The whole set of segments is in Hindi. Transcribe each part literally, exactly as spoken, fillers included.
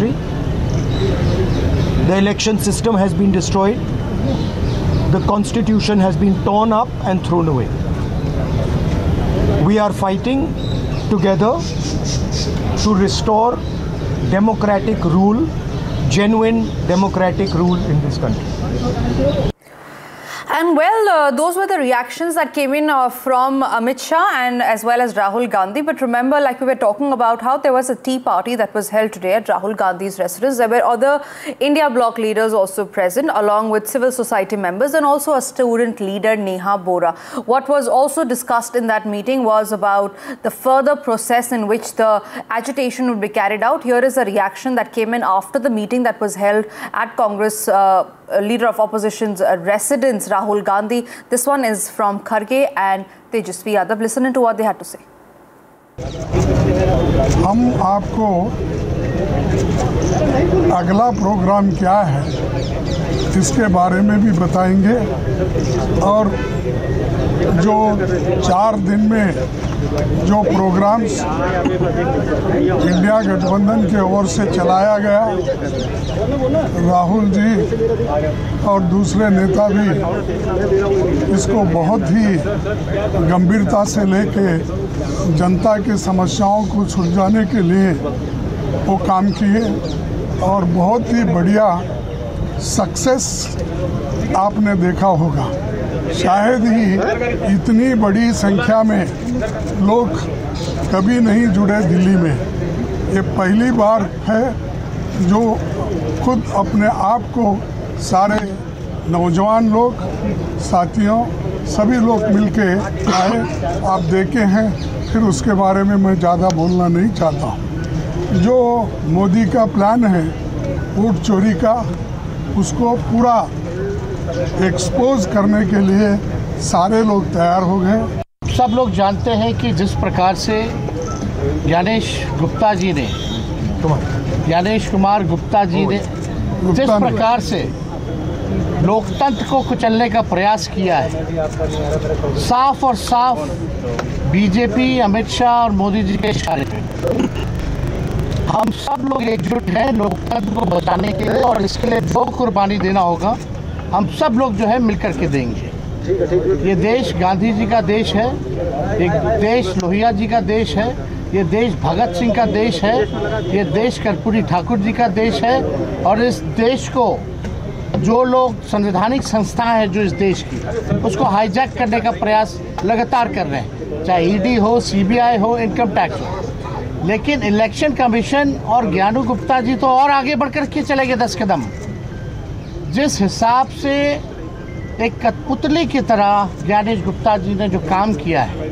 country. The election system has been destroyed. The constitution has been torn up and thrown away. We are fighting together to restore democratic rule, genuine democratic rule in this country. And well, uh, those were the reactions that came in uh, from Amit Shah and as well as Rahul Gandhi. But remember, like we were talking about, how there was a tea party that was held today at Rahul Gandhi's residence. There were other India bloc leaders also present, along with civil society members and also a student leader, Neha Bora. What was also discussed in that meeting was about the further process in which the agitation would be carried out. Here is a reaction that came in after the meeting that was held at Congress uh, leader of opposition's uh, residence, Rahul Gandhi. This one is from Kharge and Tejasvi Yadav. Listen to what they had to say. हम आपको अगला प्रोग्राम क्या है इसके बारे में भी बताएंगे और जो चार दिन में जो प्रोग्राम्स इंडिया गठबंधन के ओर से चलाया गया, राहुल जी और दूसरे नेता भी इसको बहुत ही गंभीरता से लेके जनता की समस्याओं को सुलझाने के लिए वो काम किए और बहुत ही बढ़िया सक्सेस आपने देखा होगा। शायद ही इतनी बड़ी संख्या में लोग कभी नहीं जुड़े दिल्ली में। ये पहली बार है जो खुद अपने आप को सारे नौजवान लोग, साथियों, सभी लोग मिलके आए। आप देखे हैं, फिर उसके बारे में मैं ज़्यादा बोलना नहीं चाहता। जो मोदी का प्लान है वोट चोरी का, उसको पूरा एक्सपोज करने के लिए सारे लोग तैयार हो गए। सब लोग जानते हैं कि जिस प्रकार से ज्ञानेश गुप्ता जी ने ज्ञानेश कुमार गुप्ता जी ने जिस प्रकार से लोकतंत्र को कुचलने का प्रयास किया है, साफ और साफ बीजेपी, अमित शाह और मोदी जी के इशारे पे हम सब लोग एकजुट हैं लोकतंत्र को बचाने के लिए, और इसके लिए जो कुर्बानी देना होगा हम सब लोग जो है मिलकर के देंगे। ये देश गांधी जी का देश है, एक देश लोहिया जी का देश है, ये देश भगत सिंह का देश है, ये देश कर्पूरी ठाकुर जी का देश है, और इस देश को जो लोग संवैधानिक संस्थाएं हैं जो इस देश की, उसको हाईजैक करने का प्रयास लगातार कर रहे हैं, चाहे ईडी हो, सीबीआई हो, इनकम टैक्स हो। लेकिन इलेक्शन कमीशन और ज्ञानू गुप्ता जी तो और आगे बढ़कर के चले गए दस कदम। जिस हिसाब से एक कठपुतली की तरह ज्ञानेश गुप्ता जी ने जो काम किया है,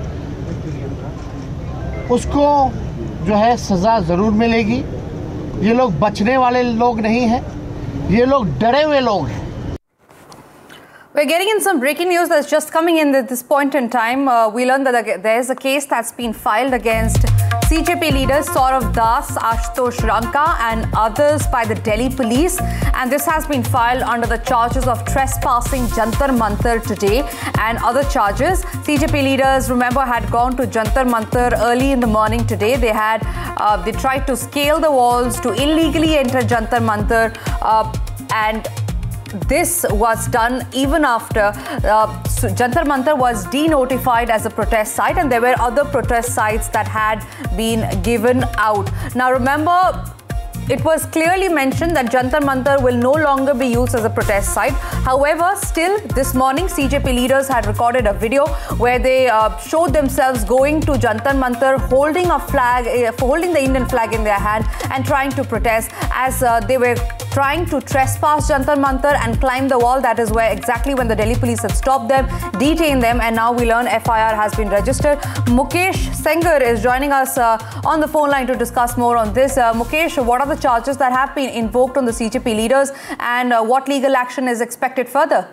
उसको जो है सज़ा ज़रूर मिलेगी। ये लोग बचने वाले लोग नहीं हैं, ये लोग डरे हुए लोग हैं। We're getting in some breaking news that's just coming in at this point in time. Uh, we learned that there is a case that's been filed against C J P leaders Saurav Das, Ashutosh Ranka and others by the Delhi police, and this has been filed under the charges of trespassing Jantar Mantar today and other charges. C J P leaders, remember, had gone to Jantar Mantar early in the morning today. They had uh, they tried to scale the walls to illegally enter Jantar Mantar, uh, and this was done even after uh, Jantar Mantar was denotified as a protest site, and there were other protest sites that had been given out. Now remember, it was clearly mentioned that Jantar Mantar will no longer be used as a protest site. However, still this morning C J P leaders had recorded a video where they uh, showed themselves going to Jantar Mantar holding a flag, uh, holding the Indian flag in their hand and trying to protest as uh, they were trying to trespass Jantar Mantar and climb the wall. That is where exactly when the Delhi police had stopped them, detained them, and now we learn F I R has been registered. Mukesh Sengar is joining us uh, on the phone line to discuss more on this. Uh, Mukesh, what are the charges that have been invoked on the C J P leaders, and uh, what legal action is expected further?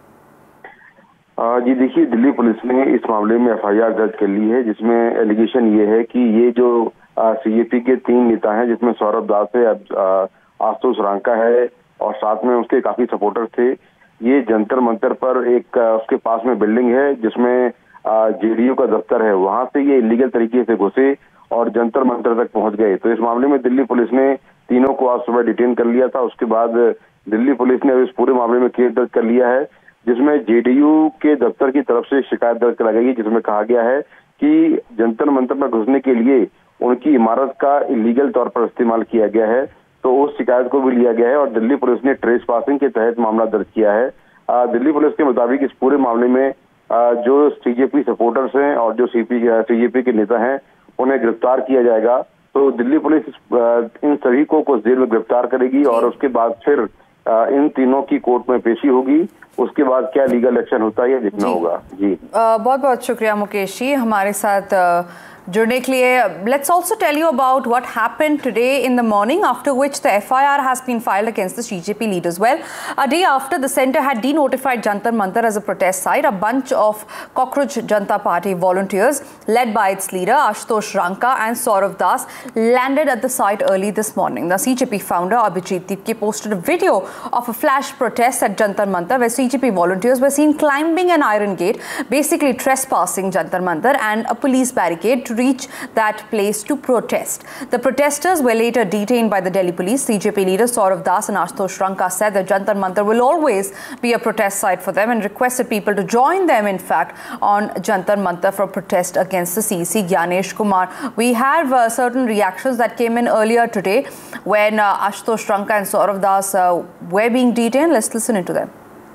जी देखिए, दिल्ली पुलिस ने इस मामले में एफ आई आर दर्ज कर ली है, जिसमें एलिगेशन ये है कि ये जो सी जे पी के तीन नेता हैं, जिसमें सौरभ दास है, आशुतोष रांका है और साथ में उसके काफी सपोर्टर थे, ये जंतर मंतर पर एक उसके पास में बिल्डिंग है जिसमें जे डी यू का दफ्तर है, वहां से ये इलीगल तरीके से घुसे और जंतर मंतर तक पहुंच गए। तो इस मामले में दिल्ली पुलिस ने तीनों को आज सुबह डिटेन कर लिया था। उसके बाद दिल्ली पुलिस ने इस पूरे मामले में केस दर्ज कर लिया है, जिसमें जेडीयू के दफ्तर की तरफ से शिकायत दर्ज कराई गई, जिसमें कहा गया है कि जंतर मंतर में घुसने के लिए उनकी इमारत का इलीगल तौर पर इस्तेमाल किया गया है। तो उस शिकायत को भी लिया गया है और दिल्ली पुलिस ने ट्रेस पासिंग के तहत मामला दर्ज किया है। दिल्ली पुलिस के मुताबिक इस पूरे मामले में जो सीजेपी सपोर्टर्स हैं और जो सीपी सीजेपी के नेता हैं उन्हें गिरफ्तार किया जाएगा। तो दिल्ली पुलिस इन सभी को कुछ देर में गिरफ्तार करेगी और उसके बाद फिर इन तीनों की कोर्ट में पेशी होगी। उसके बाद क्या लीगल एक्शन होता है ये देखना होगा। जी बहुत बहुत शुक्रिया मुकेश जी हमारे साथ जुड़ने के लिए। Let's also tell you about what happened today in the morning, after which the F I R has been filed against the C J P leaders. Well, a day after the centre had denotified Jantar Mantar as a protest site, a bunch of Cockroach Janata Party volunteers, led by its leader Ashutosh Ranka and Saurav Das, landed at the site early this morning. The C J P founder Abhijit Tipke posted a video of a flash protest at Jantar Mantar, where C J P volunteers were seen climbing an iron gate, basically trespassing Jantar Mantar and a police barricade to reach that place to protest. The protesters were later detained by the Delhi police. C J P leaders Saurav Das and Ashutosh Ranka said that Jantar Mantar will always be a protest site for them and requested people to join them, in fact, on Jantar Mantar for protest against the C E C Gyanesh Kumar. We have uh, certain reactions that came in earlier today when uh, Ashutosh Ranka and Saurav Das uh, were being detained. Let's listen into them.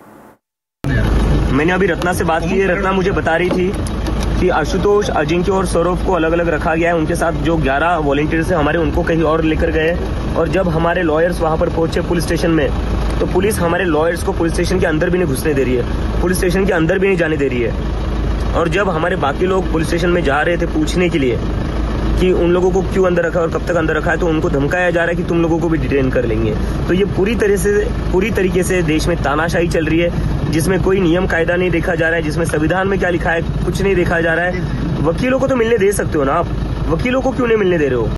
मैंने अभी रत्ना से बात की है। रत्ना मुझे बता रही थी कि आशुतोष, अजिंक्य और सौरभ को अलग अलग रखा गया है। उनके साथ जो ग्यारह वॉलंटियर्स हैं हमारे, उनको कहीं और लेकर गए और जब हमारे लॉयर्स वहां पर पहुंचे पुलिस स्टेशन में, तो पुलिस हमारे लॉयर्स को पुलिस स्टेशन के अंदर भी नहीं घुसने दे रही है, पुलिस स्टेशन के अंदर भी नहीं जाने दे रही है। और जब हमारे बाकी लोग पुलिस स्टेशन में जा रहे थे पूछने के लिए कि उन लोगों को क्यों अंदर रखा और कब तक अंदर रखा है, तो उनको धमकाया जा रहा है कि तुम लोगों को भी डिटेन कर लेंगे। तो ये पूरी तरह से पूरी तरीके से देश में तानाशाही चल रही है, जिसमें कोई नियम कायदा नहीं देखा जा रहा है, जिसमें संविधान में क्या लिखा है कुछ नहीं देखा जा रहा है। वकीलों को तो मिलने दे सकते हो ना आप, वकीलों को क्यों नहीं मिलने दे रहे हो?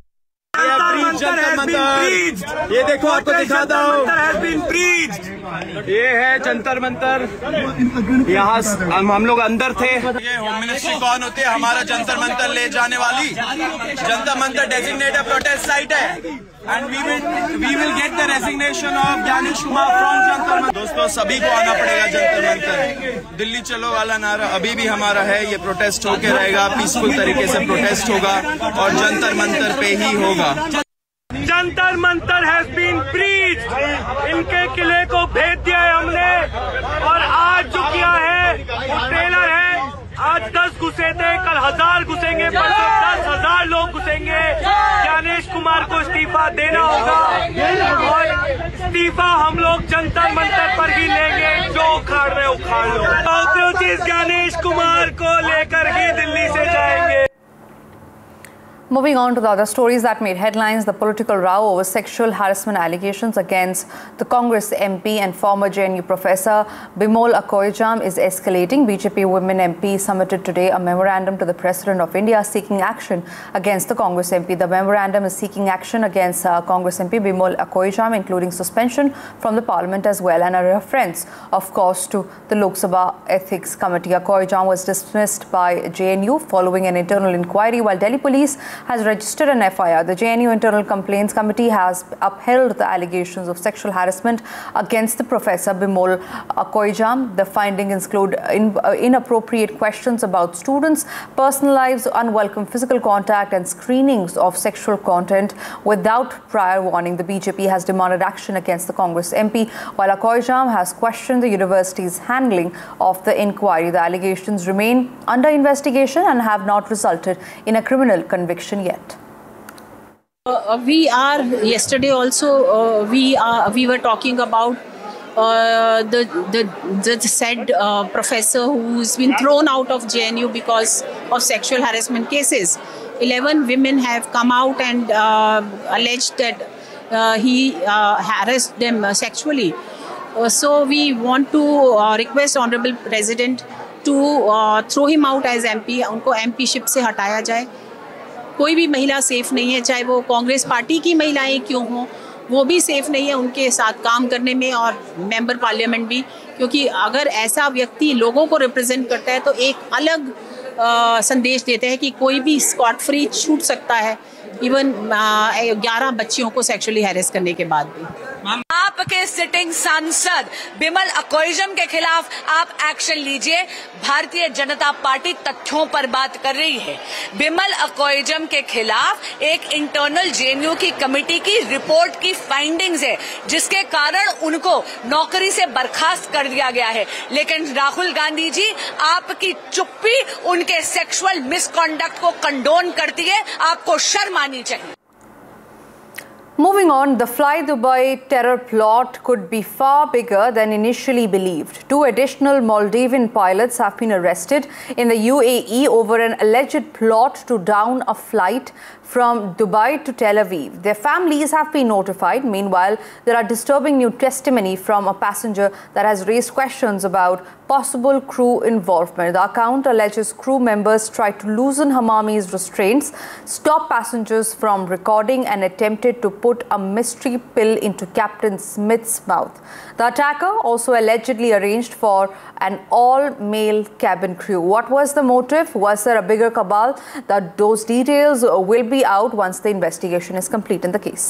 ये देखो आपको दिखाता हूँ, ये है जंतर मंतर। यहाँ हम, हम लोग अंदर थे। ये होम मिनिस्ट्री कौन होती है? हमारा जंतर मंतर ले जाने वाली। Jantar Mantar designated protest site है and we will we will get the resignation of Gyanesh Kumar from Jantar Mantar. दोस्तों सभी को आना पड़ेगा जंतर मंतर। दिल्ली चलो वाला नारा अभी भी हमारा है। ये प्रोटेस्ट होके रहेगा, पीसफुल तरीके से प्रोटेस्ट होगा और जंतर मंतर पे ही होगा। Jantar Mantar has been breached. इनके किले को भेज दिया है हमने और आज जो किया है वो ट्रेलर है। आज दस घुसे थे, कल हजार घुसेंगे, परसों दस हजार लोग घुसेंगे। ज्ञानेश कुमार को इस्तीफा देना होगा और इस्तीफा हम लोग जंतर मंतर पर ही लेंगे। जो उखाड़ रहे उखाड़ लो। कॉकरोचेस ज्ञानेश कुमार को लेकर ही दिल्ली से जाएंगे। Moving on to the other stories that made headlines, the political row over sexual harassment allegations against the Congress M P and former J N U professor Bimol Akoijam is escalating. B J P women M P submitted today a memorandum to the President of India seeking action against the Congress M P. The memorandum is seeking action against uh, Congress M P Bimol Akoijam, including suspension from the Parliament as well, and a reference, of course, to the Lok Sabha Ethics Committee. Akoijam was dismissed by J N U following an internal inquiry, while Delhi Police has registered an F I R. The J N U Internal Complaints Committee has upheld the allegations of sexual harassment against the professor Bimol Akoijam. The findings include in, uh, inappropriate questions about students' personal lives, unwelcome physical contact and screenings of sexual content without prior warning. The B J P has demanded action against the Congress M P, while Akoijam has questioned the university's handling of the inquiry. The allegations remain under investigation and have not resulted in a criminal conviction yet. Uh, we are yesterday also uh, we are we were talking about uh, the the the said uh, professor who's been thrown out of J N U because of sexual harassment cases. Eleven women have come out and uh, alleged that uh, he uh, harassed them uh, sexually. Uh, so we want to uh, request Honorable President to uh, throw him out as M P. उनको M P शिप से हटाया जाए। कोई भी महिला सेफ नहीं है, चाहे वो कांग्रेस पार्टी की महिलाएं क्यों हों, वो भी सेफ नहीं है उनके साथ काम करने में, और मेंबर पार्लियामेंट भी, क्योंकि अगर ऐसा व्यक्ति लोगों को रिप्रेजेंट करता है तो एक अलग आ, संदेश देते हैं कि कोई भी स्कॉट फ्री छूट सकता है, इवन ग्यारह बच्चियों को सेक्सुअली हैरेस करने के बाद भी। आपके सिटिंग सांसद बिमल अकोइजम के खिलाफ आप एक्शन लीजिए। भारतीय जनता पार्टी तथ्यों पर बात कर रही है। बिमल अकोइजम के खिलाफ एक इंटरनल जेएनयू की कमेटी की रिपोर्ट की फाइंडिंग्स है, जिसके कारण उनको नौकरी से बर्खास्त कर दिया गया है। लेकिन राहुल गांधी जी, आपकी चुप्पी उनके सेक्सुअल मिसकॉन्डक्ट को कंडोन करती है। आपको शर्म आनी चाहिए। Moving on, the Fly Dubai terror plot could be far bigger than initially believed. Two additional Maldivian pilots have been arrested in the U A E over an alleged plot to down a flight from Dubai to Tel Aviv. Their families have been notified. Meanwhile, there are disturbing new testimony from a passenger that has raised questions about possible crew involvement. The account alleges crew members tried to loosen Hamami's restraints, stop passengers from recording, and attempted to put a mystery pill into Captain Smith's mouth. The attacker also allegedly arranged for an all-male cabin crew. What was the motive? Was there a bigger cabal? That those details will be out once the investigation is complete in the case.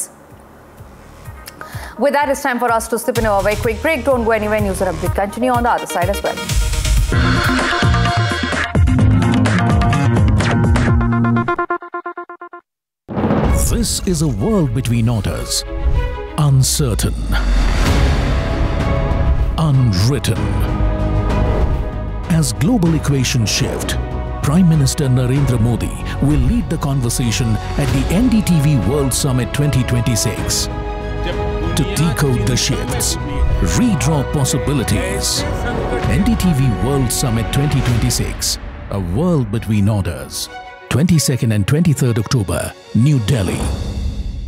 With that, it's time for us to slip into a very quick break. Don't go anywhere. News and update continue on the other side as well. This is a world between orders. Uncertain. Unwritten. As global equations shift, Prime Minister Narendra Modi will lead the conversation at the N D T V World Summit twenty twenty-six. To decode the shifts, redraw possibilities. N D T V World Summit twenty twenty-six, a world between orders. twenty-second and twenty-third October, New Delhi.